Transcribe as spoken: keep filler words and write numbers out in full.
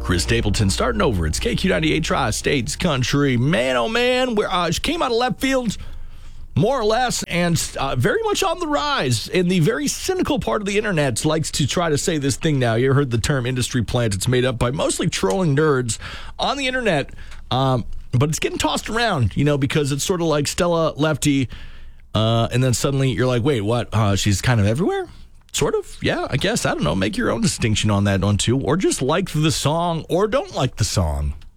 Chris Stapleton starting over. It's K Q ninety-eight Tri-States Country. Man, oh man, where uh, she came out of left field, more or less, and uh, very much on the rise. And the very cynical part of the internet likes to try to say this thing now. You heard the term industry plant. It's made up by mostly trolling nerds on the internet, um, but it's getting tossed around, you know, because it's sort of like Stella Lefty, uh, and then suddenly you're like, wait, what? Uh, she's kind of everywhere? Sort of, yeah, I guess. I don't know. Make your own distinction on that one, too. Or just like the song or don't like the song.